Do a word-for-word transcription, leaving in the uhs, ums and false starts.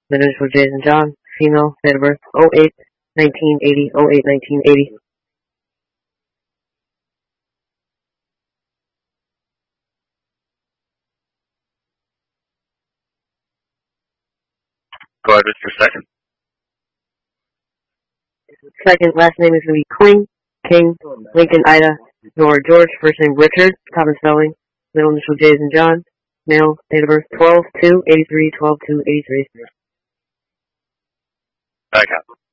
middle initial Jason John, female, date of birth oh eight nineteen eighty, oh eight nineteen eighty. Go ahead, Mister Second. Second, last name is going to be Queen, King, Lincoln, Ida, Nora, George, first name Richard, common spelling, middle initial Jason John, male, date of birth twelve two eighty-three, twelve two eighty-three. Back out.